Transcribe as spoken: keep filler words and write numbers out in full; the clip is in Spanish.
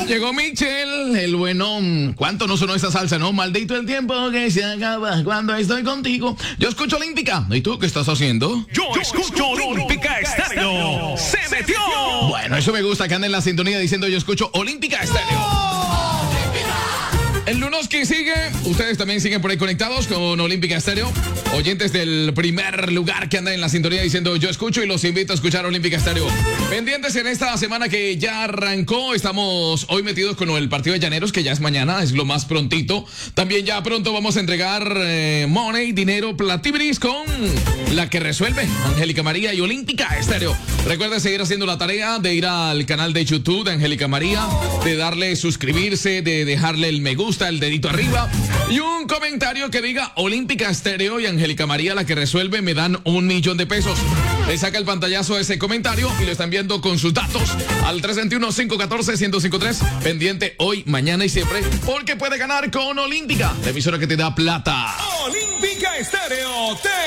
Llegó Michel, el buenón. ¿Cuánto no sonó esa salsa, no? Maldito el tiempo que se acaba cuando estoy contigo. Yo escucho Olímpica. ¿Y tú qué estás haciendo? Yo, Yo escucho, escucho Olímpica Estéreo. ¡Se metió! Bueno, eso me gusta, que anden en la sintonía diciendo yo escucho Olímpica Estéreo. El lunes que sigue, ustedes también siguen por ahí conectados con Olímpica Estéreo. Oyentes del primer lugar que andan en la sintonía diciendo yo escucho y los invito a escuchar Olímpica Estéreo. Pendientes en esta semana que ya arrancó. Estamos hoy metidos con el partido de Llaneros, que ya es mañana, es lo más prontito. También ya pronto vamos a entregar eh, money, dinero, platibris con la que resuelve Angélica María y Olímpica Estéreo. Recuerden seguir haciendo la tarea de ir al canal de YouTube de Angélica María, de darle suscribirse, de dejarle el me gusta, el dedito arriba y un comentario que diga Olímpica Estéreo y Angélica María, la que resuelve, me dan un millón de pesos. Le saca el pantallazo a ese comentario y lo están viendo con sus datos al tres dos uno, cinco uno cuatro, uno cero cinco tres. Pendiente hoy, mañana y siempre, porque puede ganar con Olímpica, la emisora que te da plata. Olímpica Estéreo te